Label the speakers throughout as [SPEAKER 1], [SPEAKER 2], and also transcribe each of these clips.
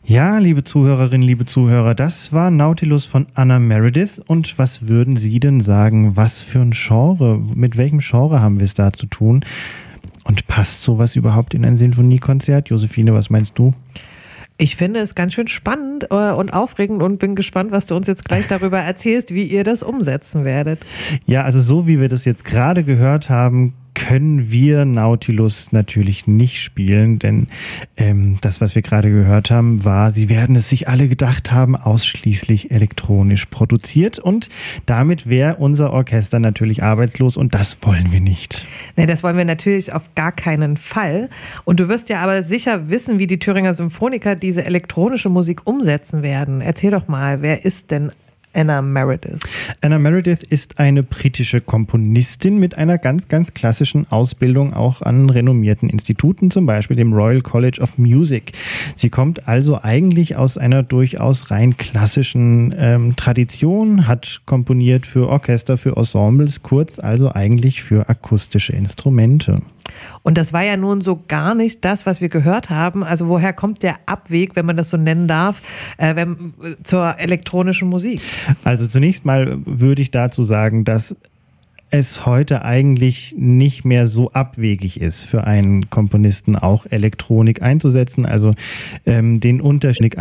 [SPEAKER 1] Ja, liebe Zuhörerinnen, liebe Zuhörer, das war Nautilus von Anna Meredith. Und was würden Sie denn sagen, was für ein Genre, mit welchem Genre haben wir es da zu tun? Und passt sowas überhaupt in ein Sinfoniekonzert? Josephine, was meinst du?
[SPEAKER 2] Ich finde es ganz schön spannend und aufregend und bin gespannt, was du uns jetzt gleich darüber erzählst, wie ihr das umsetzen werdet.
[SPEAKER 1] Ja, also so wie wir das jetzt gerade gehört haben, können wir Nautilus natürlich nicht spielen, denn das, was wir gerade gehört haben, war, sie werden es sich alle gedacht haben, ausschließlich elektronisch produziert und damit wäre unser Orchester natürlich arbeitslos und das wollen wir nicht.
[SPEAKER 2] Nee, das wollen wir natürlich auf gar keinen Fall. Und du wirst ja aber sicher wissen, wie die Thüringer Symphoniker diese elektronische Musik umsetzen werden. Erzähl doch mal, wer ist denn Anna Meredith?
[SPEAKER 1] Anna Meredith ist eine britische Komponistin mit einer ganz, ganz klassischen Ausbildung auch an renommierten Instituten, zum Beispiel dem Royal College of Music. Sie kommt also eigentlich aus einer durchaus rein klassischen Tradition, hat komponiert für Orchester, für Ensembles, kurz also eigentlich für akustische Instrumente.
[SPEAKER 2] Und das war ja nun so gar nicht das, was wir gehört haben. Also woher kommt der Abweg, wenn man das so nennen darf, zur elektronischen Musik?
[SPEAKER 1] Also zunächst mal würde ich dazu sagen, dass es heute eigentlich nicht mehr so abwegig ist für einen Komponisten auch Elektronik einzusetzen, also den Unterschied,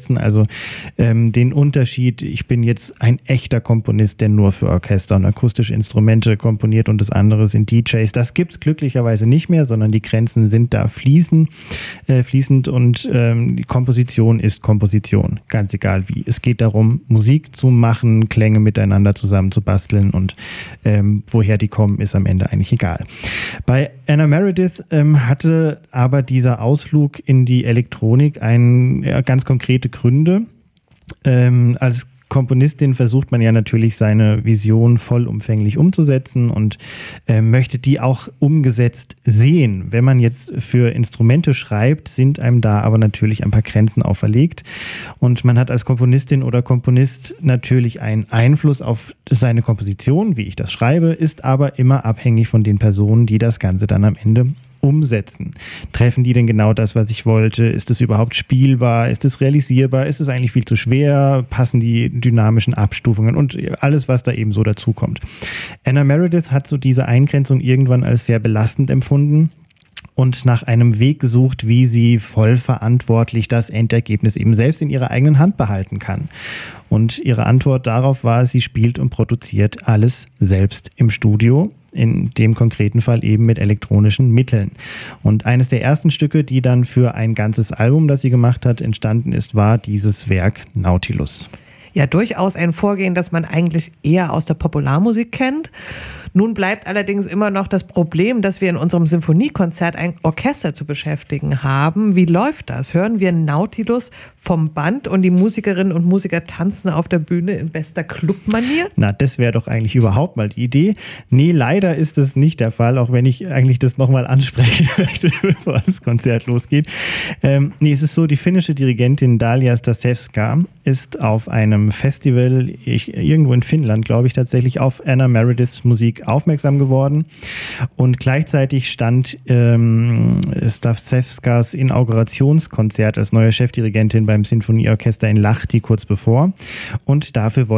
[SPEAKER 1] ich bin jetzt ein echter Komponist, der nur für Orchester und akustische Instrumente komponiert und das andere sind DJs. Das gibt es glücklicherweise nicht mehr, sondern die Grenzen sind da fließend und die Komposition ist Komposition, ganz egal wie. Es geht darum, Musik zu machen, Klänge miteinander zusammen zu basteln und woher die kommen, ist am Ende eigentlich egal. Bei Anna Meredith hatte aber dieser Ausflug in die Elektronik ganz konkrete Gründe. Als Komponistin versucht man ja natürlich seine Vision vollumfänglich umzusetzen und möchte die auch umgesetzt sehen. Wenn man jetzt für Instrumente schreibt, sind einem da aber natürlich ein paar Grenzen auferlegt und man hat als Komponistin oder Komponist natürlich einen Einfluss auf seine Komposition, wie ich das schreibe, ist aber immer abhängig von den Personen, die das Ganze dann am Ende umsetzen. Treffen die denn genau das, was ich wollte? Ist es überhaupt spielbar? Ist es realisierbar? Ist es eigentlich viel zu schwer? Passen die dynamischen Abstufungen und alles, was da eben so dazukommt? Anna Meredith hat so diese Eingrenzung irgendwann als sehr belastend empfunden und nach einem Weg gesucht, wie sie vollverantwortlich das Endergebnis eben selbst in ihrer eigenen Hand behalten kann. Und ihre Antwort darauf war, sie spielt und produziert alles selbst im Studio, in dem konkreten Fall eben mit elektronischen Mitteln. Und eines der ersten Stücke, die dann für ein ganzes Album, das sie gemacht hat, entstanden ist, war dieses Werk Nautilus.
[SPEAKER 2] Ja, durchaus ein Vorgehen, das man eigentlich eher aus der Popularmusik kennt. Nun bleibt allerdings immer noch das Problem, dass wir in unserem Sinfoniekonzert ein Orchester zu beschäftigen haben. Wie läuft das? Hören wir Nautilus vom Band und die Musikerinnen und Musiker tanzen auf der Bühne in bester Clubmanier?
[SPEAKER 1] Na, das wäre doch eigentlich überhaupt mal die Idee. Nee, leider ist das nicht der Fall, auch wenn ich eigentlich das nochmal ansprechen möchte, bevor das Konzert losgeht. Nee, es ist so, die finnische Dirigentin Dalia Stasevska ist auf einem Festival, irgendwo in Finnland, glaube ich, tatsächlich auf Anna Merediths Musik aufmerksam geworden und gleichzeitig stand Stasevskas Inaugurationskonzert als neue Chefdirigentin beim Sinfonieorchester in Lahti kurz bevor und dafür